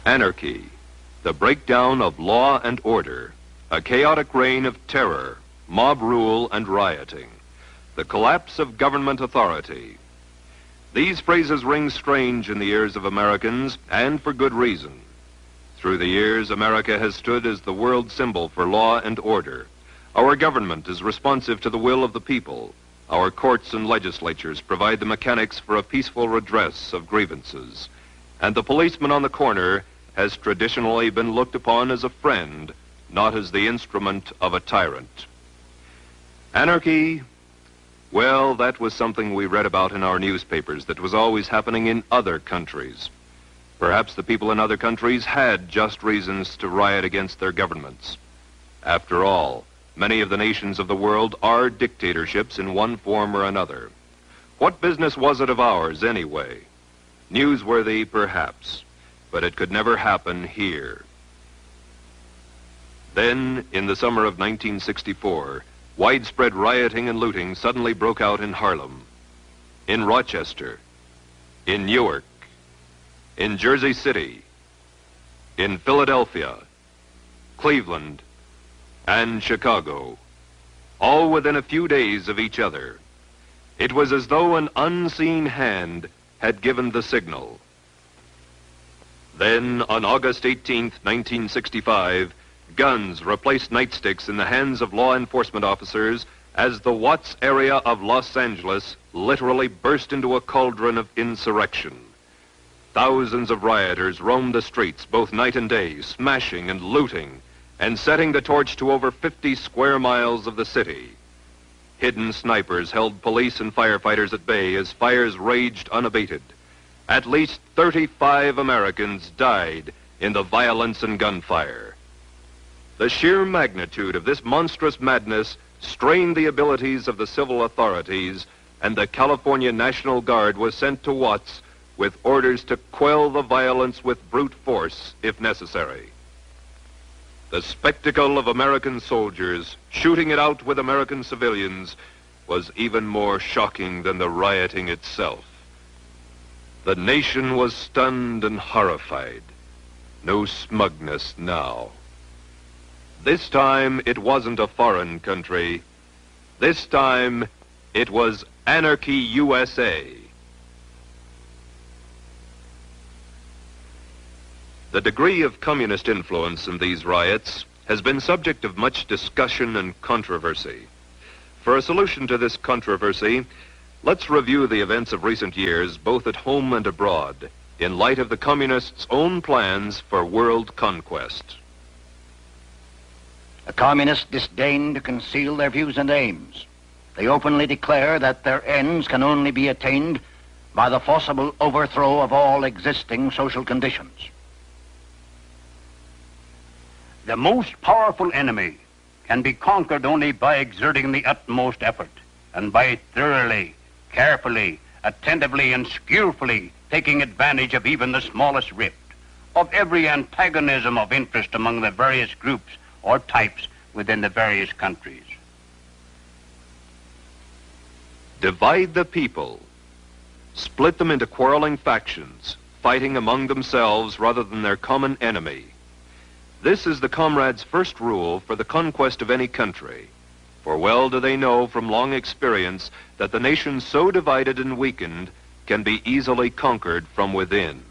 Anarchy, the breakdown of law and order, a chaotic reign of terror, mob rule and rioting, the collapse of government authority. These phrases ring strange in the ears of Americans, and for good reason. Through the years, America has stood as the world symbol for law and order. Our government is responsive to the will of the people. Our courts and legislatures provide the mechanics for a peaceful redress of grievances. And the policeman on the corner has traditionally been looked upon as a friend, not as the instrument of a tyrant. Anarchy, well, that was something we read about in our newspapers that was always happening in other countries. Perhaps the people in other countries had just reasons to riot against their governments. After all, many of the nations of the world are dictatorships in one form or another. What business was it of ours, anyway? Newsworthy, perhaps, but it could never happen here. Then, in the summer of 1964, widespread rioting and looting suddenly broke out in Harlem, in Rochester, in Newark, in Jersey City, in Philadelphia, Cleveland, and Chicago, all within a few days of each other. It was as though an unseen hand had given the signal. Then, on August 18th, 1965, guns replaced nightsticks in the hands of law enforcement officers as the Watts area of Los Angeles literally burst into a cauldron of insurrection. Thousands of rioters roamed the streets both night and day, smashing and looting, and setting the torch to over 50 square miles of the city. Hidden snipers held police and firefighters at bay as fires raged unabated. At least 35 Americans died in the violence and gunfire. The sheer magnitude of this monstrous madness strained the abilities of the civil authorities, and the California National Guard was sent to Watts with orders to quell the violence with brute force if necessary. The spectacle of American soldiers shooting it out with American civilians was even more shocking than the rioting itself. The nation was stunned and horrified. No smugness now. This time, it wasn't a foreign country. This time, it was Anarchy USA. The degree of communist influence in these riots has been subject of much discussion and controversy. For a solution to this controversy, let's review the events of recent years, both at home and abroad, in light of the communists' own plans for world conquest. The communists disdain to conceal their views and aims. They openly declare that their ends can only be attained by the forcible overthrow of all existing social conditions. The most powerful enemy can be conquered only by exerting the utmost effort and by thoroughly, carefully, attentively, and skillfully taking advantage of even the smallest rift, of every antagonism of interest among the various groups or types within the various countries. Divide the people. Split them into quarreling factions, fighting among themselves rather than their common enemy. This is the comrades' first rule for the conquest of any country. For well do they know from long experience that the nation so divided and weakened can be easily conquered from within.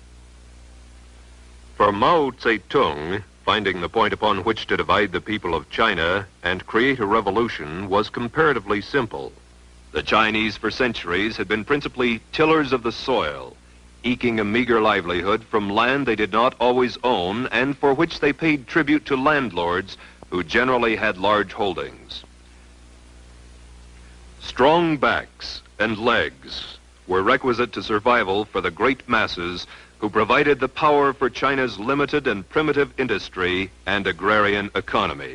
For Mao Zedong, finding the point upon which to divide the people of China and create a revolution was comparatively simple. The Chinese for centuries had been principally tillers of the soil, eking a meager livelihood from land they did not always own and for which they paid tribute to landlords who generally had large holdings. Strong backs and legs were requisite to survival for the great masses who provided the power for China's limited and primitive industry and agrarian economy.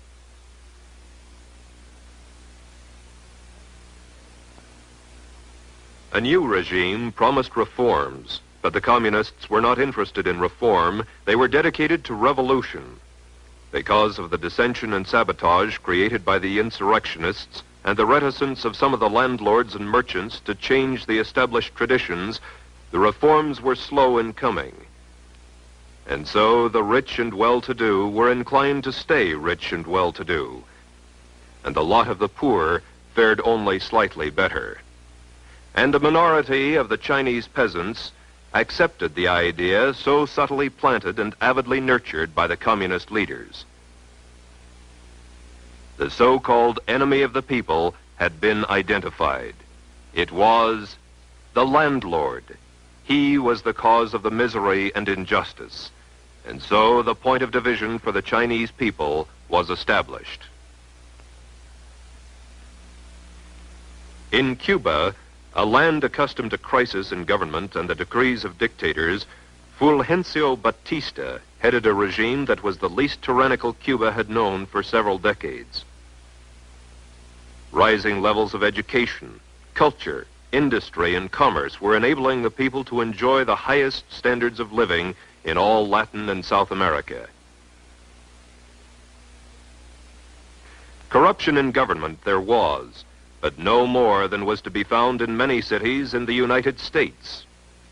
A new regime promised reforms, but the communists were not interested in reform. They were dedicated to revolution. Because of the dissension and sabotage created by the insurrectionists and the reticence of some of the landlords and merchants to change the established traditions, the reforms were slow in coming. And so the rich and well-to-do were inclined to stay rich and well-to-do, and the lot of the poor fared only slightly better. And a minority of the Chinese peasants accepted the idea so subtly planted and avidly nurtured by the communist leaders. The so-called enemy of the people had been identified. It was the landlord. He was the cause of the misery and injustice. And so the point of division for the Chinese people was established. In Cuba, a land accustomed to crisis in government and the decrees of dictators, Fulgencio Batista headed a regime that was the least tyrannical Cuba had known for several decades. Rising levels of education, culture, industry, and commerce were enabling the people to enjoy the highest standards of living in all Latin and South America. Corruption in government there was, but no more than was to be found in many cities in the United States.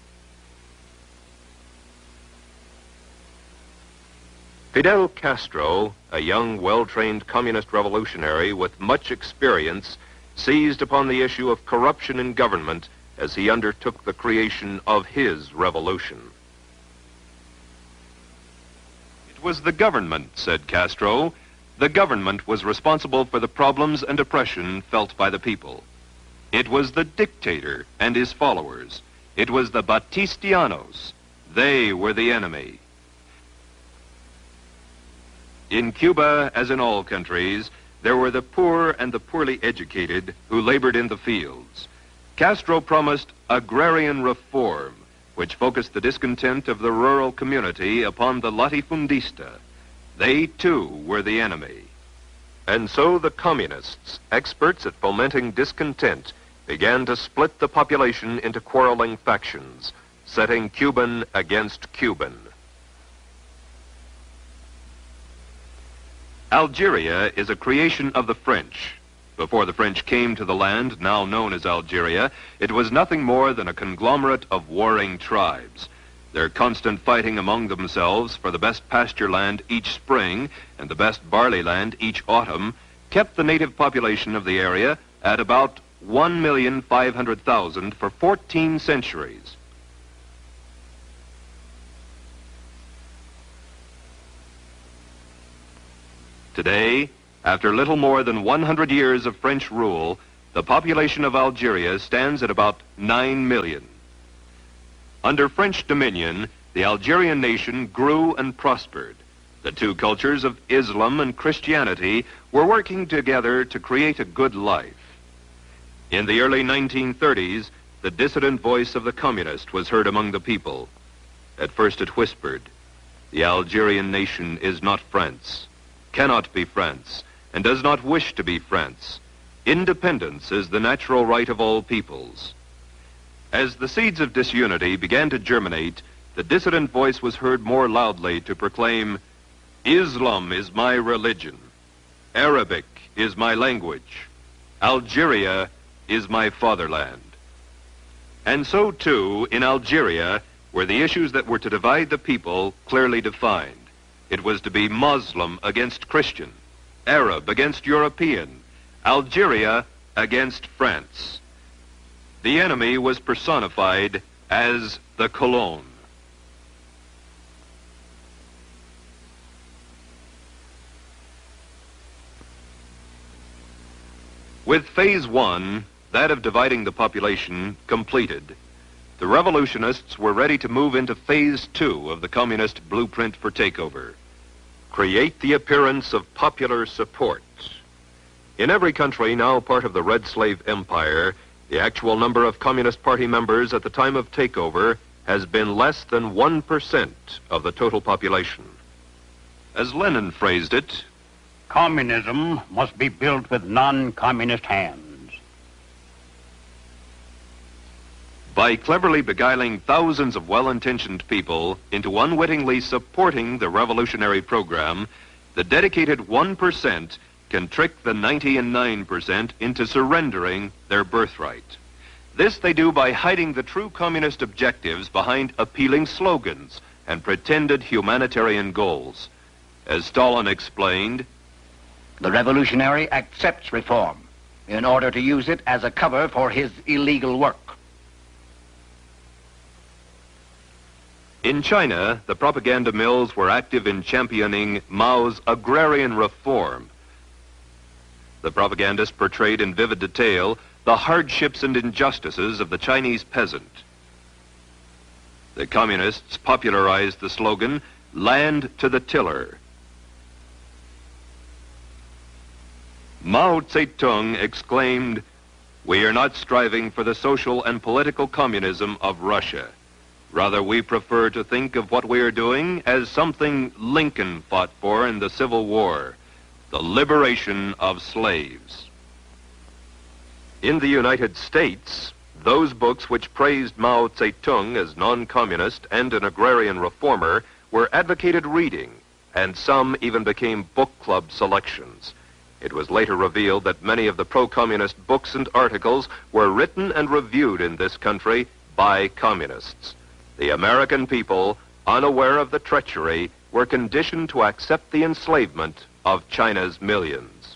Fidel Castro, a young, well-trained communist revolutionary with much experience, seized upon the issue of corruption in government as he undertook the creation of his revolution. It was the government, said Castro. The government was responsible for the problems and oppression felt by the people. It was the dictator and his followers. It was the Batistianos. They were the enemy. In Cuba, as in all countries, there were the poor and the poorly educated who labored in the fields. Castro promised agrarian reform, which focused the discontent of the rural community upon the latifundista. They, too, were the enemy. And so the communists, experts at fomenting discontent, began to split the population into quarreling factions, setting Cuban against Cuban. Algeria is a creation of the French. Before the French came to the land now known as Algeria, it was nothing more than a conglomerate of warring tribes. Their constant fighting among themselves for the best pasture land each spring and the best barley land each autumn kept the native population of the area at about 1,500,000 for 14 centuries. Today, after little more than 100 years of French rule, the population of Algeria stands at about 9 million. Under French dominion, the Algerian nation grew and prospered. The two cultures of Islam and Christianity were working together to create a good life. In the early 1930s, the dissident voice of the communist was heard among the people. At first it whispered, "The Algerian nation is not France, cannot be France, and does not wish to be France. Independence is the natural right of all peoples." As the seeds of disunity began to germinate, the dissident voice was heard more loudly to proclaim, "Islam is my religion. Arabic is my language. Algeria is my fatherland." And so, too, in Algeria, were the issues that were to divide the people clearly defined. It was to be Muslim against Christian, Arab against European, Algeria against France. The enemy was personified as the Colon. With phase one, that of dividing the population, completed, the revolutionists were ready to move into phase two of the communist blueprint for takeover. Create the appearance of popular support. In every country now part of the Red Slave Empire, the actual number of Communist Party members at the time of takeover has been less than 1% of the total population. As Lenin phrased it, communism must be built with non-communist hands. By cleverly beguiling thousands of well-intentioned people into unwittingly supporting the revolutionary program, the dedicated 1% can trick the 99% into surrendering their birthright. This they do by hiding the true communist objectives behind appealing slogans and pretended humanitarian goals. As Stalin explained, the revolutionary accepts reform in order to use it as a cover for his illegal work. In China, the propaganda mills were active in championing Mao's agrarian reform. The propagandists portrayed in vivid detail the hardships and injustices of the Chinese peasant. The communists popularized the slogan, "Land to the tiller." Mao Zedong exclaimed, "We are not striving for the social and political communism of Russia. Rather, we prefer to think of what we are doing as something Lincoln fought for in the Civil War, the liberation of slaves." In the United States, those books which praised Mao Zedong as non-communist and an agrarian reformer were advocated reading, and some even became book club selections. It was later revealed that many of the pro-communist books and articles were written and reviewed in this country by communists. The American people, unaware of the treachery, were conditioned to accept the enslavement of China's millions.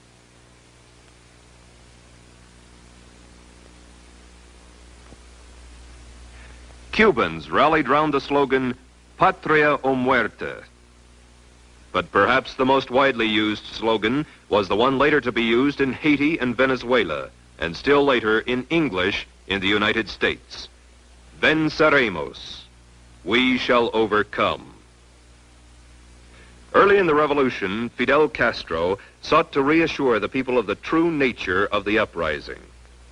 Cubans rallied round the slogan, "Patria o muerte." But perhaps the most widely used slogan was the one later to be used in Haiti and Venezuela, and still later in English in the United States. "Venceremos," we shall overcome. Early in the revolution, Fidel Castro sought to reassure the people of the true nature of the uprising.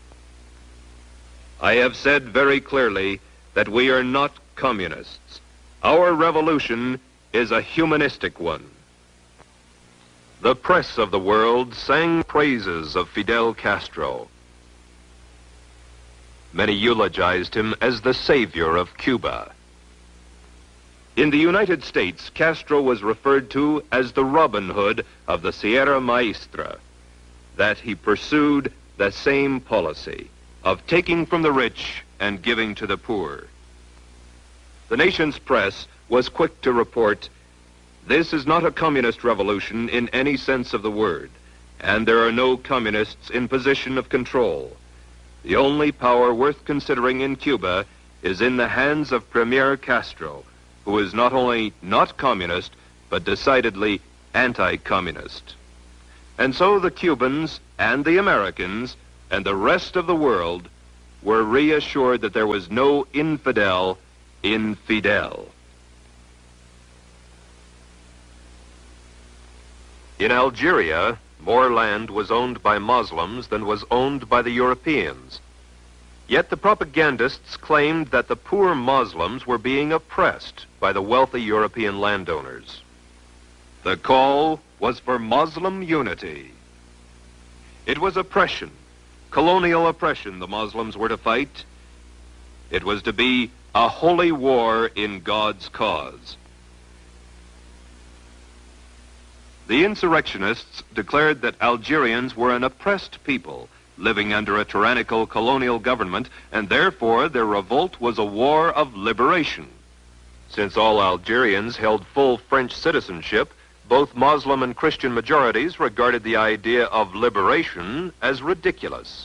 "I have said very clearly that we are not communists. Our revolution is a humanistic one." The press of the world sang praises of Fidel Castro. Many eulogized him as the savior of Cuba. In the United States, Castro was referred to as the Robin Hood of the Sierra Maestra, that he pursued the same policy of taking from the rich and giving to the poor. The nation's press was quick to report, "This is not a communist revolution in any sense of the word, and there are no communists in position of control. The only power worth considering in Cuba is in the hands of Premier Castro, who is not only not communist, but decidedly anti-communist." And so the Cubans and the Americans and the rest of the world were reassured that there was no infidel in Fidel. In Algeria, more land was owned by Muslims than was owned by the Europeans. Yet the propagandists claimed that the poor Muslims were being oppressed by the wealthy European landowners. The call was for Muslim unity. It was oppression, colonial oppression the Muslims were to fight. It was to be a holy war in God's cause. The insurrectionists declared that Algerians were an oppressed people living under a tyrannical colonial government, and therefore their revolt was a war of liberation. Since all Algerians held full French citizenship, both Muslim and Christian majorities regarded the idea of liberation as ridiculous.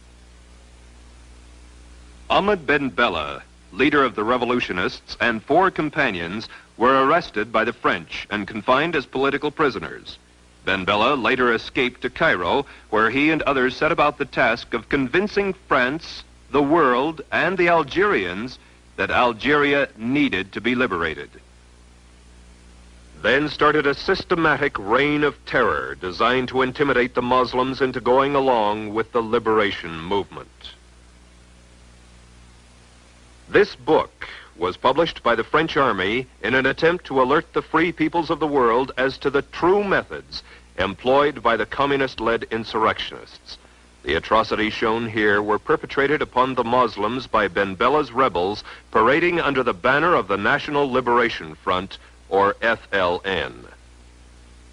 Ahmed Ben Bella, leader of the revolutionists, and 4 companions were arrested by the French and confined as political prisoners. Ben Bella later escaped to Cairo, where he and others set about the task of convincing France, the world, and the Algerians that Algeria needed to be liberated. Then started a systematic reign of terror designed to intimidate the Muslims into going along with the liberation movement. This book was published by the French army in an attempt to alert the free peoples of the world as to the true methods employed by the communist-led insurrectionists. The atrocities shown here were perpetrated upon the Muslims by Ben Bella's rebels parading under the banner of the National Liberation Front, or FLN.